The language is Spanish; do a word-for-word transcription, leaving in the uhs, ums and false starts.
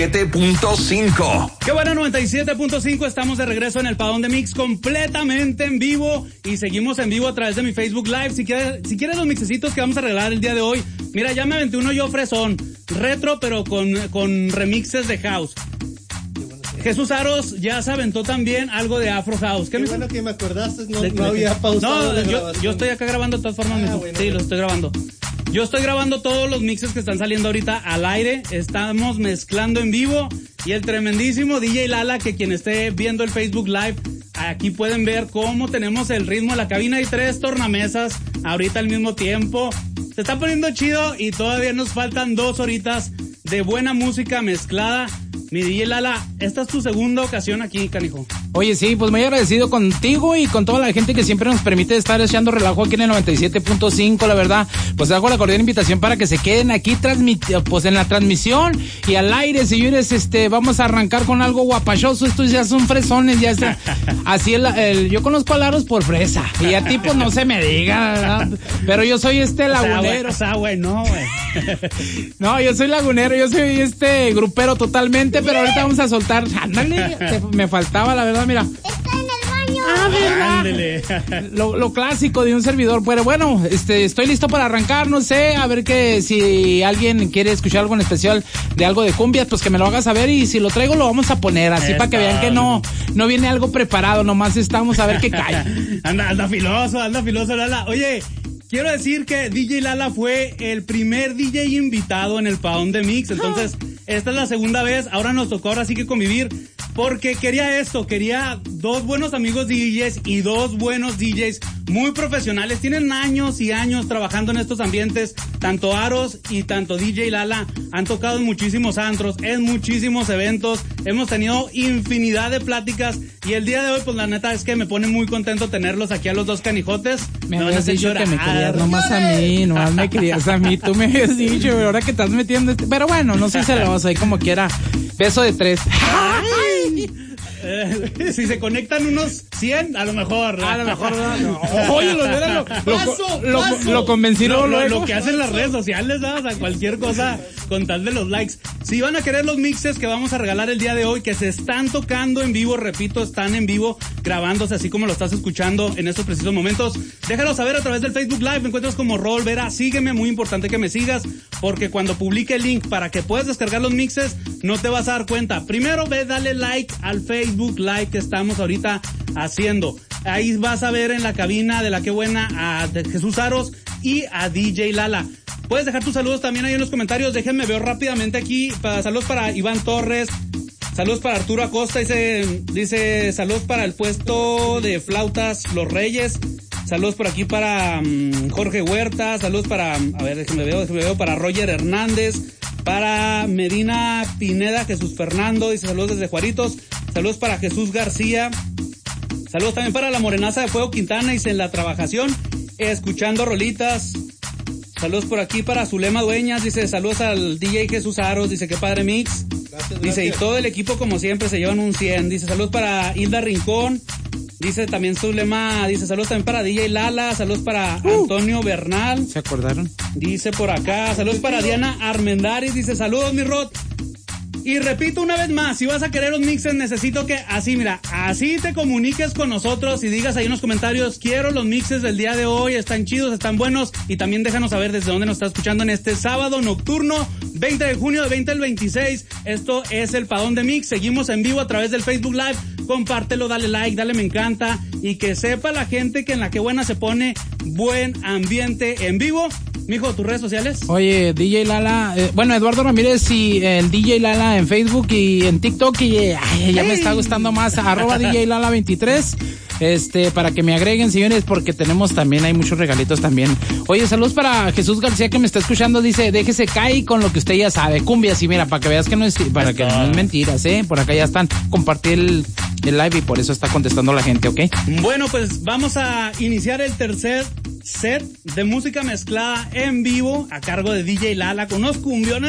siete punto cinco. Qué bueno, noventa y siete punto cinco, estamos de regreso en el Padón de Mix completamente en vivo y seguimos en vivo a través de mi Facebook Live. Si quieres, si quieres los mixecitos que vamos a regalar el día de hoy, mira, ya me aventé uno yo fresón, retro pero con, con remixes de house. Jesús Aros ya se aventó también algo de Afro House. ¿Qué, Qué bueno que me acordaste, no, de, no había pausado. No, yo, yo estoy acá grabando de todas formas. Ah, bueno, sí, bueno. Lo estoy grabando. Yo estoy grabando todos los mixes que están saliendo ahorita al aire. Estamos mezclando en vivo. Y el tremendísimo D J Lala, que quien esté viendo el Facebook Live, aquí pueden ver cómo tenemos el ritmo de la cabina. Hay tres tornamesas ahorita al mismo tiempo. Se está poniendo chido y todavía nos faltan dos horitas de buena música mezclada. Mi D J Lala, esta es tu segunda ocasión aquí, canijo. Oye, sí, pues muy agradecido contigo y con toda la gente que siempre nos permite estar echando relajo aquí en el noventa y siete punto cinco, la verdad. Pues hago la cordial invitación para que se queden aquí transmit- pues en la transmisión y al aire, señores. Este, vamos a arrancar con algo guapachoso. Estos ya son fresones, ya está. Así el, el, yo conozco a Laros por fresa. Y a ti, pues no se me diga, ¿verdad? Pero yo soy este lagunero. O sea, güey, no, güey. No, yo soy lagunero, yo soy este grupero totalmente, pero ahorita vamos a soltar. Ándale, me faltaba, la verdad. Mira. Está en el baño. Ah, ¿verdad? Ándele. Lo, lo clásico de un servidor. Pero bueno, este, estoy listo para arrancar, no sé, a ver que si alguien quiere escuchar algo en especial de algo de cumbias, pues que me lo haga saber y si lo traigo lo vamos a poner así para que vean que no, no viene algo preparado, nomás estamos a ver qué cae. anda, anda filoso, anda filoso, Lala. Oye, quiero decir que D J Lala fue el primer D J invitado en el Padón de Mix, entonces esta es la segunda vez, ahora nos tocó ahora sí que convivir, porque quería esto, quería dos buenos amigos D Js y dos buenos D Js muy profesionales, tienen años y años trabajando en estos ambientes, tanto Aros y tanto D J Lala han tocado en muchísimos antros, en muchísimos eventos, hemos tenido infinidad de pláticas y el día de hoy pues la neta es que me pone muy contento tenerlos aquí a los dos canijotes. Me, me habías dicho que me querías nomás a mí, nomás me querías a mí, tú me habías dicho, pero ahora que estás metiendo este, pero bueno, no soy celoso, ahí como quiera, beso de tres. ¡Ay! Eh, si se conectan unos cien, a lo mejor. A lo mejor, no. Oye, lo, lo, lo, paso, lo, paso. lo convencieron lo, lo, luego. lo que hacen las redes sociales, ¿no? O sea, cualquier cosa con tal de los likes. Si van a querer los mixes que vamos a regalar el día de hoy, que se están tocando en vivo, repito, están en vivo, grabándose así como lo estás escuchando en estos precisos momentos, déjalo saber a través del Facebook Live, me encuentras como Rol Vera, sígueme, muy importante que me sigas, porque cuando publique el link para que puedas descargar los mixes, no te vas a dar cuenta. Primero ve, dale like al Facebook Live que estamos ahorita haciendo. Ahí vas a ver en la cabina de La Qué Buena a Jesús Aros y a D J Lala. Puedes dejar tus saludos también ahí en los comentarios. Déjenme ver rápidamente aquí. Para, saludos para Iván Torres. Saludos para Arturo Acosta. Dice, dice saludos para el puesto de flautas Los Reyes. Saludos por aquí para um, Jorge Huerta. Saludos para, a ver, déjenme ver, déjenme ver, para Roger Hernández. Para Medina Pineda, Jesús Fernando. Dice saludos desde Juaritos. Saludos para Jesús García. Saludos también para la Morenaza de Fuego Quintana. Dice en la trabajación, escuchando rolitas. Saludos por aquí para Zulema Dueñas, dice saludos al D J Jesús Aros, dice qué padre mix. Gracias, dice gracias. Y todo el equipo como siempre se llevan un cien. Dice saludos para Hilda Rincón. Dice también Zulema, dice saludos también para D J Lala, saludos para uh, Antonio Bernal. ¿Se acordaron? Dice por acá, saludos para Diana Armendáriz, dice saludos mi Rod. Y repito una vez más, si vas a querer los mixes, necesito que así, mira, así te comuniques con nosotros y digas ahí en los comentarios, quiero los mixes del día de hoy, están chidos, están buenos, y también déjanos saber desde dónde nos estás escuchando en este sábado nocturno, veinte de junio de veinte al veintiséis, esto es el Padón de Mix, seguimos en vivo a través del Facebook Live, compártelo, dale like, dale me encanta, y que sepa la gente que en La Qué Buena se pone buen ambiente en vivo. Mijo, ¿tus redes sociales? Oye, D J Lala, eh, bueno, Eduardo Ramírez y el D J Lala en Facebook y en TikTok y eh, ay, ya hey. me está gustando más, arroba D J Lala veintitrés, este, para que me agreguen, señores, porque tenemos también, hay muchos regalitos también. Oye, saludos para Jesús García que me está escuchando, dice, déjese caer con lo que usted ya sabe, cumbias, y mira, para que veas que no es, para que no es mentiras, eh, por acá ya están, compartir el, el live y por eso está contestando la gente, ¿ok? Bueno, pues vamos a iniciar el tercer set de música mezclada en vivo a cargo de D J Lala con unos cumbiones